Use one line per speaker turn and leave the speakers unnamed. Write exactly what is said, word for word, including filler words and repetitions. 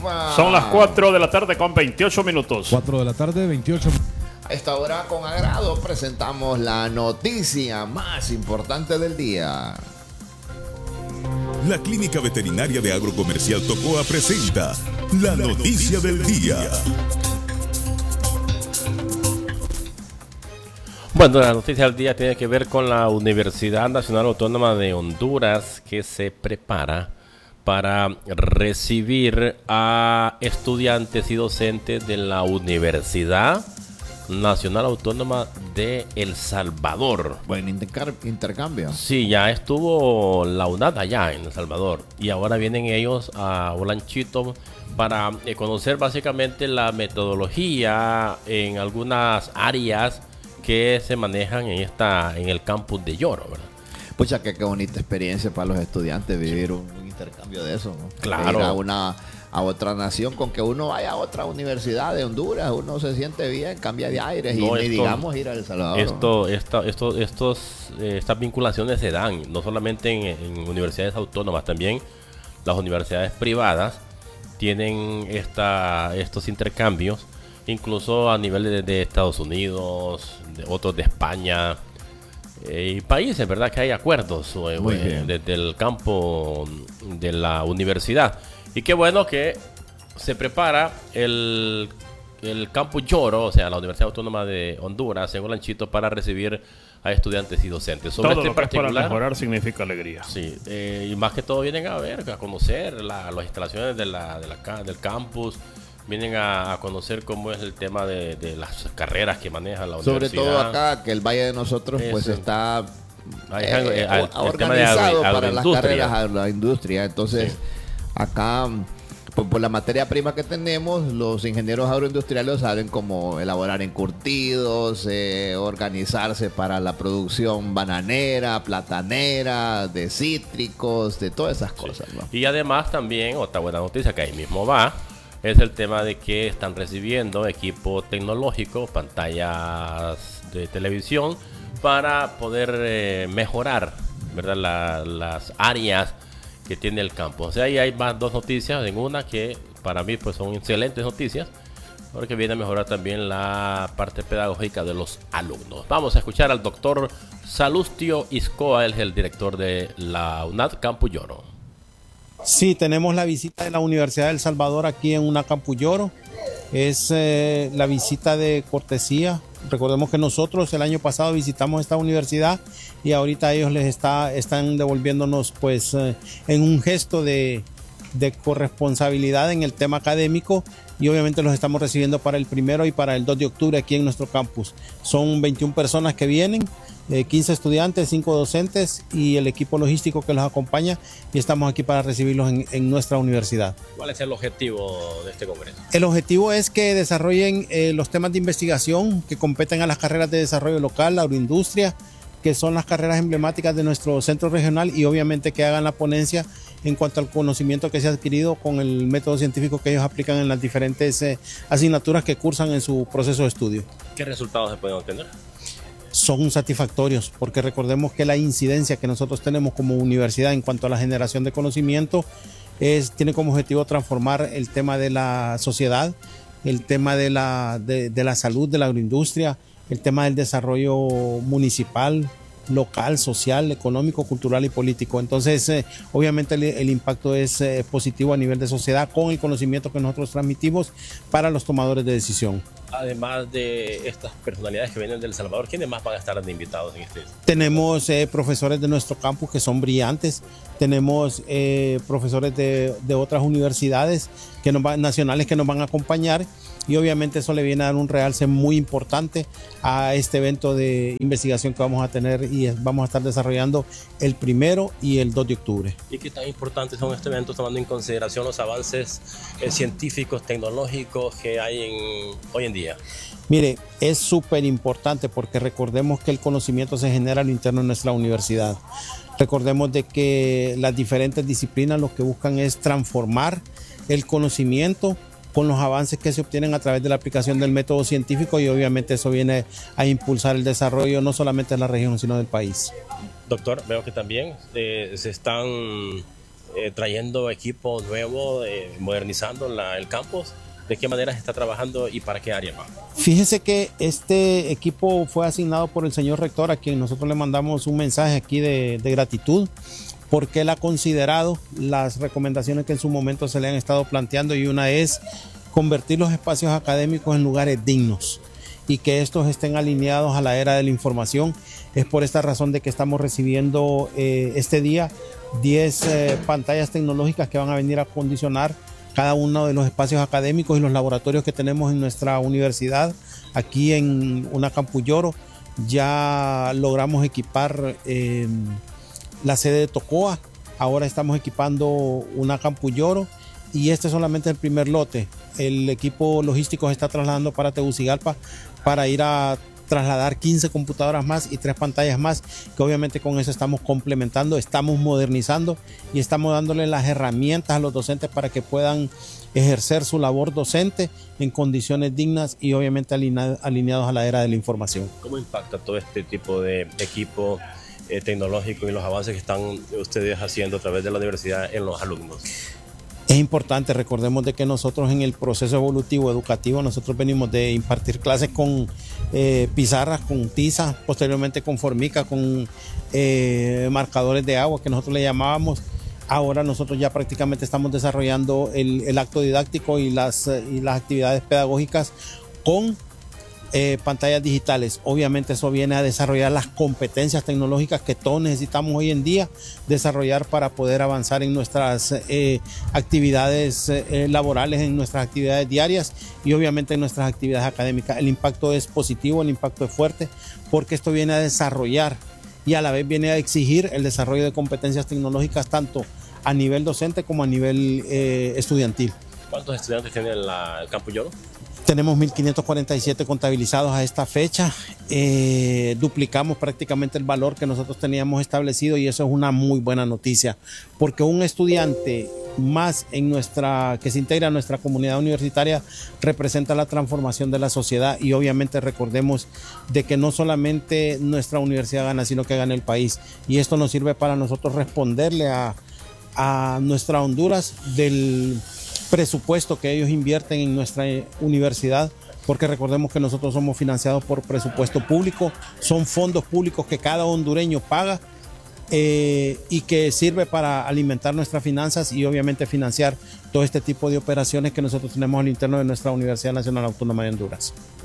arriba.
Son las cuatro de la tarde con veintiocho minutos.
cuatro de la tarde, veintiocho.
A esta hora, con agrado, presentamos la noticia más importante del día.
La Clínica Veterinaria de Agrocomercial Tocoa presenta la noticia del día.
Bueno, la noticia del día tiene que ver con la Universidad Nacional Autónoma de Honduras, que se prepara para recibir a estudiantes y docentes de la Universidad Nacional Autónoma de El Salvador.
Buen intercar- intercambio.
Sí, ya estuvo la UNAD allá en El Salvador y ahora vienen ellos a Olanchito para eh, conocer básicamente la metodología en algunas áreas que se manejan en esta en el campus de Lloro, ¿verdad?
Pucha, que qué bonita experiencia para los estudiantes vivir un, un intercambio de eso, ¿no?
Claro.
Ir a una a otra nación, con que uno vaya a otra universidad de Honduras, uno se siente bien, cambia de aires
No,
y ni
esto-
digamos ir a El Salvador.
Esto, esta, esto, estos, eh, estas vinculaciones se dan no solamente en, en universidades autónomas, también las universidades privadas tienen esta, estos intercambios, incluso a nivel de, de Estados Unidos, de otros de España, eh, y países, ¿verdad? Que hay acuerdos eh,
Muy
eh,
bien.
desde el campo de la universidad. Y qué bueno que se prepara el, el campus Lloro, o sea, la Universidad Autónoma de Honduras, en Olanchito, para recibir a estudiantes y docentes. Sobre
Todo
este
lo que es para
particular,
mejorar significa alegría.
sí, eh, y más que todo vienen a ver, a conocer la- las instalaciones de la, de la ca- del campus, vienen a, a conocer cómo es el tema de, de las carreras que maneja la
Sobre
universidad.
todo acá, que el Valle de nosotros pues
Eso.
está
Ahí
eh,
es algo- eh, al-
o-
el tema de
organizado
agro-
para las
agroindustria.
carreras a la industria. Entonces,
Sí.
acá, por, por la materia prima que tenemos, los ingenieros agroindustriales saben cómo elaborar encurtidos, eh, organizarse para la producción bananera, platanera, de cítricos, de todas esas cosas, ¿no?
Y además también, otra buena noticia que ahí mismo va, es el tema de que están recibiendo equipo tecnológico, pantallas de televisión, para poder eh, mejorar, ¿verdad? La- las áreas que tiene el campo. O sea, ahí hay más dos noticias, en una que para mí pues son excelentes noticias, porque viene a mejorar también la parte pedagógica de los alumnos. Vamos a escuchar al doctor Salustio Iscoa, él es el director de la UNAD Campus Lloro.
Sí, tenemos la visita de la Universidad de El Salvador aquí en una Campus Lloro. Es eh, la visita de cortesía. Recordemos que nosotros el año pasado visitamos esta universidad y ahorita ellos les está, están devolviéndonos pues eh, en un gesto de, de corresponsabilidad en el tema académico, y obviamente los estamos recibiendo para el primero y para el dos de octubre aquí en nuestro campus. Son veintiuna personas que vienen, eh, quince estudiantes, cinco docentes y el equipo logístico que los acompaña, y estamos aquí para recibirlos en, en nuestra universidad.
¿Cuál es el objetivo de este congreso?
El objetivo es que desarrollen eh, los temas de investigación que competen a las carreras de desarrollo local, la agroindustria, que son las carreras emblemáticas de nuestro centro regional, y obviamente que hagan la ponencia en cuanto al conocimiento que se ha adquirido con el método científico que ellos aplican en las diferentes eh, asignaturas que cursan en su proceso de estudio.
¿Qué resultados se pueden obtener?
Son satisfactorios, porque recordemos que la incidencia que nosotros tenemos como universidad en cuanto a la generación de conocimiento es, tiene como objetivo transformar el tema de la sociedad, el tema de la, de, de la salud, de la agroindustria, el tema del desarrollo municipal, local, social, económico, cultural y político. Entonces, eh, obviamente el, el impacto es eh, positivo a nivel de sociedad con el conocimiento que nosotros transmitimos para los tomadores de decisión.
Además de estas personalidades que vienen de El Salvador, ¿quiénes más van a estar de invitados en este?
Tenemos eh, profesores de nuestro campus que son brillantes, tenemos eh, profesores de, de otras universidades que nos va- nacionales que nos van a acompañar, y obviamente eso le viene a dar un realce muy importante a este evento de investigación que vamos a tener y es- vamos a estar desarrollando el primero y el dos de octubre.
¿Y qué tan importantes son estos eventos tomando en consideración los avances eh, científicos, tecnológicos que hay en, hoy en día?
Mire, es súper importante porque recordemos que el conocimiento se genera a lo interno de nuestra universidad. Recordemos de que las diferentes disciplinas lo que buscan es transformar el conocimiento con los avances que se obtienen a través de la aplicación del método científico, y obviamente eso viene a impulsar el desarrollo no solamente de la región sino del país.
Doctor, veo que también eh, se están eh, trayendo equipo nuevo, eh, modernizando la, el campus. ¿De qué manera se está trabajando y para qué área va?
Fíjese que este equipo fue asignado por el señor rector, a quien nosotros le mandamos un mensaje aquí de, de gratitud, porque él ha considerado las recomendaciones que en su momento se le han estado planteando, y una es convertir los espacios académicos en lugares dignos y que estos estén alineados a la era de la información. Es por esta razón de que estamos recibiendo eh, este día diez eh, pantallas tecnológicas que van a venir a acondicionar cada uno de los espacios académicos y los laboratorios que tenemos en nuestra universidad. Aquí en Unacampuyoro ya logramos equipar eh, la sede de Tocoa, ahora estamos equipando Unacampuyoro y este es solamente el primer lote. El equipo logístico se está trasladando para Tegucigalpa para ir a trasladar quince computadoras más y tres pantallas más, que obviamente con eso estamos complementando, estamos modernizando y estamos dándole las herramientas a los docentes para que puedan ejercer su labor docente en condiciones dignas y obviamente alineados a la era de la información.
¿Cómo impacta todo este tipo de equipo eh, tecnológico y los avances que están ustedes haciendo a través de la universidad en los alumnos?
Es importante, recordemos de que nosotros en el proceso evolutivo educativo, nosotros venimos de impartir clases con eh, pizarras, con tiza, posteriormente con formica, con eh, marcadores de agua que nosotros le llamábamos. Ahora nosotros ya prácticamente estamos desarrollando el, el acto didáctico y las, y las actividades pedagógicas con Eh, pantallas digitales. Obviamente eso viene a desarrollar las competencias tecnológicas que todos necesitamos hoy en día desarrollar para poder avanzar en nuestras eh, actividades eh, laborales, en nuestras actividades diarias y obviamente en nuestras actividades académicas. El impacto es positivo, el impacto es fuerte, porque esto viene a desarrollar y a la vez viene a exigir el desarrollo de competencias tecnológicas tanto a nivel docente como a nivel eh, estudiantil.
¿Cuántos estudiantes tiene la, el Campuyoro?
Tenemos mil quinientos cuarenta y siete contabilizados a esta fecha, eh, duplicamos prácticamente el valor que nosotros teníamos establecido y eso es una muy buena noticia, porque un estudiante más en nuestra, que se integra a nuestra comunidad universitaria representa la transformación de la sociedad y obviamente recordemos de que no solamente nuestra universidad gana, sino que gana el país y esto nos sirve para nosotros responderle a, a nuestra Honduras del presupuesto que ellos invierten en nuestra universidad, porque recordemos que nosotros somos financiados por presupuesto público, son fondos públicos que cada hondureño paga eh, y que sirve para alimentar nuestras finanzas y obviamente financiar todo este tipo de operaciones que nosotros tenemos al interno de nuestra Universidad Nacional Autónoma de Honduras.